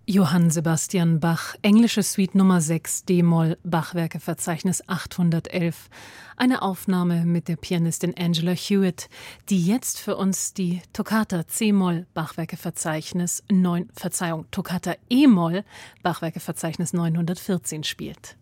Johann Sebastian Bach, englische Suite Nummer 6, d-Moll, Bachwerkeverzeichnis 811. Eine Aufnahme mit der Pianistin Angela Hewitt, die jetzt für uns die Toccata c-Moll, Toccata e-Moll, Bachwerkeverzeichnis 914 spielt.